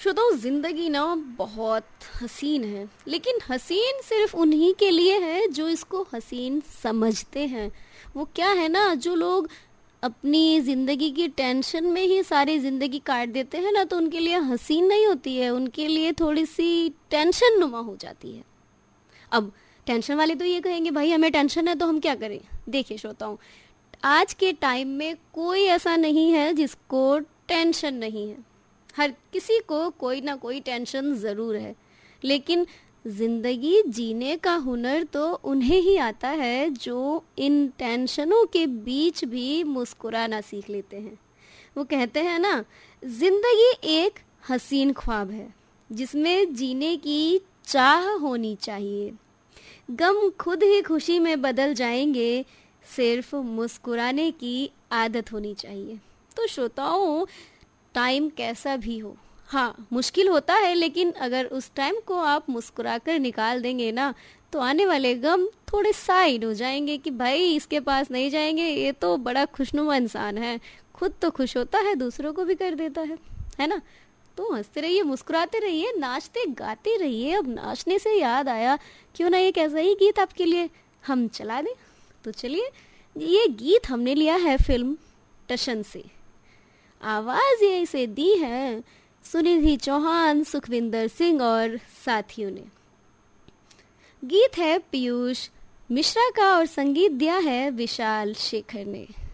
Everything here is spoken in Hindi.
श्रोताओ, जिंदगी ना बहुत हसीन है, लेकिन हसीन सिर्फ उन्हीं के लिए है जो इसको हसीन समझते हैं। वो क्या है ना, जो लोग अपनी जिंदगी की टेंशन में ही सारी जिंदगी काट देते हैं ना, तो उनके लिए हसीन नहीं होती है, उनके लिए थोड़ी सी टेंशन नुमा हो जाती है। अब टेंशन वाले तो ये कहेंगे भाई हमें टेंशन है तो हम क्या करें। देखिए श्रोताओं, आज के टाइम में कोई ऐसा नहीं है जिसको टेंशन नहीं है। हर किसी को कोई ना कोई टेंशन ज़रूर है, लेकिन ज़िंदगी जीने का हुनर तो उन्हें ही आता है जो इन टेंशनों के बीच भी मुस्कुराना सीख लेते हैं। वो कहते हैं ना, ज़िंदगी एक हसीन ख्वाब है जिसमें जीने की चाह होनी चाहिए। गम खुद ही खुशी में बदल जाएंगे, सिर्फ मुस्कुराने की आदत होनी चाहिए। तो श्रोताओं, टाइम कैसा भी हो, हाँ मुश्किल होता है, लेकिन अगर उस टाइम को आप मुस्कुराकर निकाल देंगे ना, तो आने वाले गम थोड़े साइड हो जाएंगे कि भाई इसके पास नहीं जाएंगे, ये तो बड़ा खुशनुमा इंसान है, खुद तो खुश होता है दूसरों को भी कर देता है ना। तो हंसते रहिए, मुस्कुराते रहिए, नाचते गाते रहिए। अब नाचने से याद आया, क्यों ना एक ऐसा ही गीत आपके लिए हम चला दें। तो चलिए, ये गीत हमने लिया है फिल्म टशन से। आवाज ये इसे दी है सुनिधि चौहान, सुखविंदर सिंह और साथियों ने। गीत है पीयूष मिश्रा का और संगीत दिया है विशाल शेखर ने।